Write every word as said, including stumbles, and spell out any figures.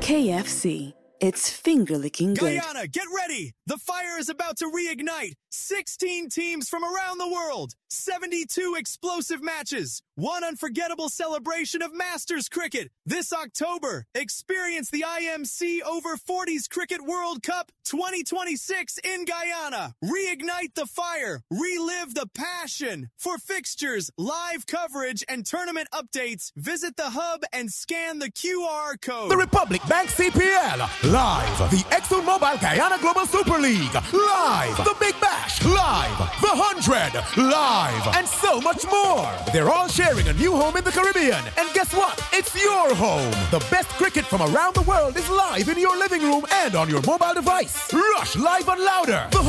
K F C. It's finger-licking good. Guyana, get ready! The fire is about to reignite. sixteen teams from around the world. seventy-two explosive matches. One unforgettable celebration of Masters cricket. This October, experience the I M C Over forties Cricket World Cup twenty twenty-six in Guyana. Reignite the fire. Relive the passion. For fixtures, live coverage, and tournament updates, visit the hub and scan the Q R code. The Republic Bank C P L. Live. The Exxon Mobil Guyana Global Super League. Live. The Big Bash. Live. The Hundred. Live. And so much more. They're all sharing a new home in the Caribbean. And guess what? It's your home. The best cricket from around the world is live in your living room and on your mobile device. Rush live and louder. The